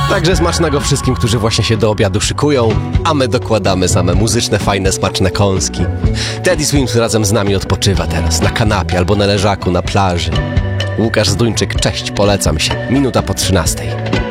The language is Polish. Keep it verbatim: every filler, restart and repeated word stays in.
Także smacznego wszystkim, którzy właśnie się do obiadu szykują, a my dokładamy same muzyczne, fajne, smaczne kąski. Teddy Swims razem z nami odpoczywa teraz na kanapie albo na leżaku na plaży. Łukasz Zduńczyk, cześć, polecam się. Minuta po trzynastej.